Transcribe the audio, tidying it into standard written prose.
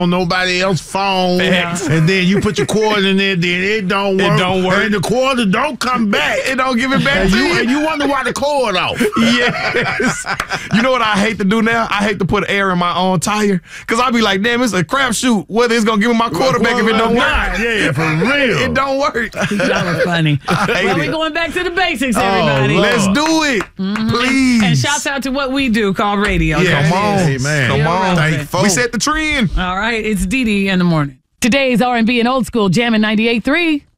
on nobody else's phone. Facts. And then you put your quarter in there, then it don't work. It don't work. And the quarter don't come back. It don't give it back to you. And you wonder why the cord off. Yes. You know what I hate to do now? I hate to put air in my own tire. Because I be like, damn, it's a crapshoot whether it's going to give me my quarter back if it don't work. Yeah, for real. It don't work. Y'all are funny. Well, we're it. going back to the basics, everybody. Let's do it. Please. And shouts out to what we do called radio. Yeah, come on. Hey, man. Come on. Thank folks. We set the trend. All right, it's Dee Dee in the morning. Today's R&B and old school jamming 98.3.